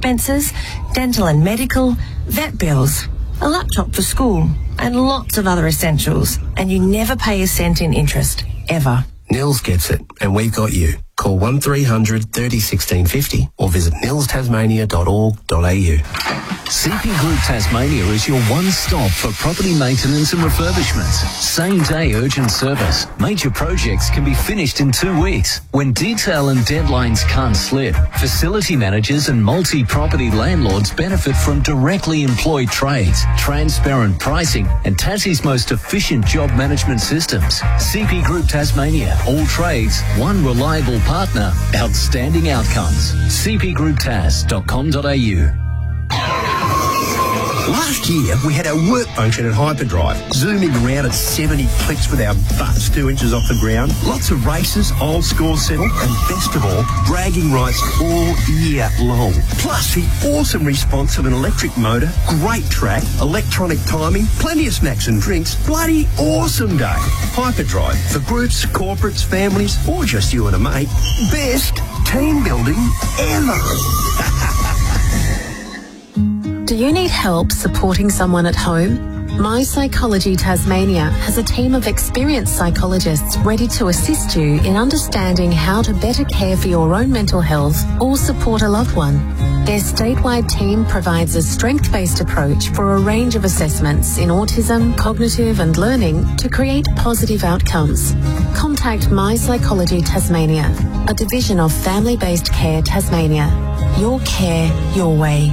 expenses, dental and medical, vet bills, a laptop for school, and lots of other essentials. And you never pay a cent in interest, ever. Nils gets it, and we've got you. Call 1300 30 1650 or visit nilstasmania.org.au. CP Group Tasmania is your one-stop for property maintenance and refurbishments. Same-day urgent service. Major projects can be finished in 2 weeks. When detail and deadlines can't slip, facility managers and multi-property landlords benefit from directly employed trades, transparent pricing, and Tassie's most efficient job management systems. CP Group Tasmania. All trades, one reliable partner, outstanding outcomes. cpgrouptas.com.au. Last year, we had our work function at Hyperdrive, zooming around at 70 clicks with our butts 2 inches off the ground. Lots of races, old score settle, and best of all, bragging rights all year long. Plus, the awesome response of an electric motor, great track, electronic timing, plenty of snacks and drinks. Bloody awesome day. Hyperdrive for groups, corporates, families, or just you and a mate. Best team building ever. Do you need help supporting someone at home? My Psychology Tasmania has a team of experienced psychologists ready to assist you in understanding how to better care for your own mental health or support a loved one. Their statewide team provides a strength-based approach for a range of assessments in autism, cognitive and learning to create positive outcomes. Contact My Psychology Tasmania, a division of Family-Based Care Tasmania. Your care, your way.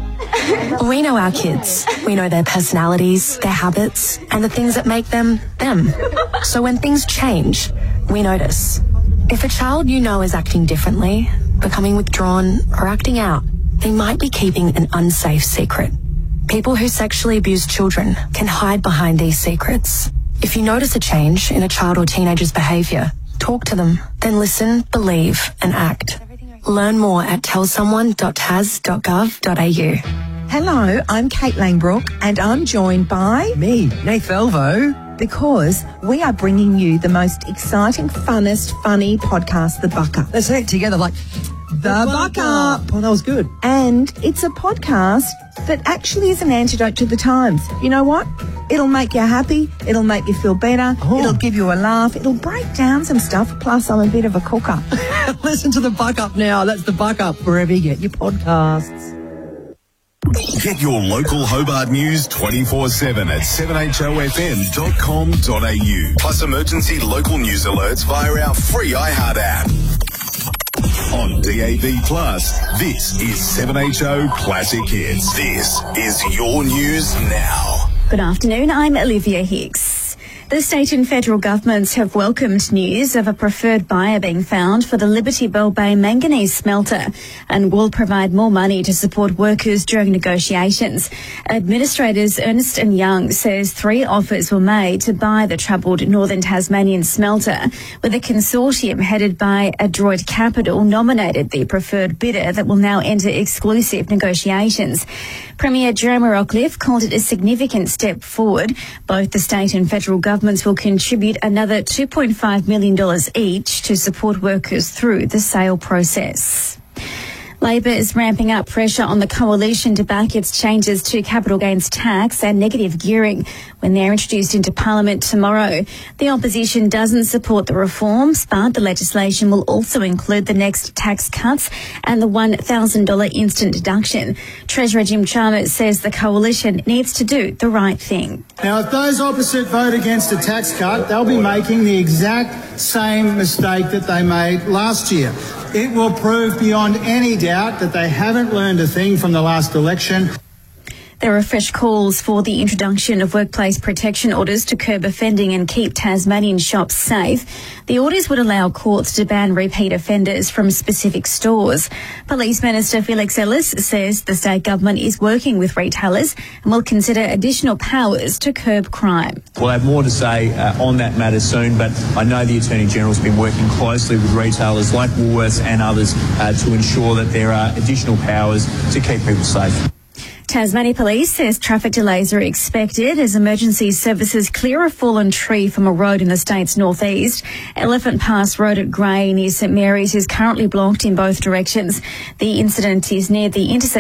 We know our kids. We know their personalities, their habits, and the things that make them, them. So when things change, we notice. If a child you know is acting differently, becoming withdrawn, or acting out, they might be keeping an unsafe secret. People who sexually abuse children can hide behind these secrets. If you notice a change in a child or teenager's behaviour, talk to them, then listen, believe, and act. Learn more at tellsomeone.tas.gov.au. Hello, I'm Kate Langbrook and I'm joined by... me, Nath Elvo. Because we are bringing you the most exciting, funnest, funny podcast, The Buck Up. Let's say it together like... The Buck Up. Oh, that was good. And it's a podcast that actually is an antidote to the times. You know what? It'll make you happy. It'll make you feel better. Oh. It'll give you a laugh. It'll break down some stuff. Plus, I'm a bit of a cooker. Listen to The Buck Up now. That's The Buck Up wherever you get your podcasts. Get your local Hobart news 24/7 at 7hofm.com.au. Plus emergency local news alerts via our free iHeart app. On DAB+, this is 7HO Classic Hits. This is your news now. Good afternoon, I'm Olivia Hicks. The state and federal governments have welcomed news of a preferred buyer being found for the Liberty Bell Bay manganese smelter and will provide more money to support workers during negotiations. Administrators Ernst & Young says 3 offers were made to buy the troubled Northern Tasmanian smelter, with a consortium headed by Adroit Capital nominated the preferred bidder that will now enter exclusive negotiations. Premier Jeremy Rockliff called it a significant step forward. Both the state and federal governments will contribute another $2.5 million each to support workers through the sale process. Labor is ramping up pressure on the coalition to back its changes to capital gains tax and negative gearing when they're introduced into Parliament tomorrow. The opposition doesn't support the reforms, but the legislation will also include the next tax cuts and the $1,000 instant deduction. Treasurer Jim Chalmers says the coalition needs to do the right thing. Now, if those opposite vote against a tax cut, they'll be making the exact same mistake that they made last year. It will prove beyond any doubt that they haven't learned a thing from the last election. There are fresh calls for the introduction of workplace protection orders to curb offending and keep Tasmanian shops safe. The orders would allow courts to ban repeat offenders from specific stores. Police Minister Felix Ellis says the state government is working with retailers and will consider additional powers to curb crime. We'll have more to say on that matter soon, but I know the Attorney-General's been working closely with retailers like Woolworths and others to ensure that there are additional powers to keep people safe. Tasmania Police says traffic delays are expected as emergency services clear a fallen tree from a road in the state's northeast. Elephant Pass Road at Grey near St Mary's is currently blocked in both directions. The incident is near the intersection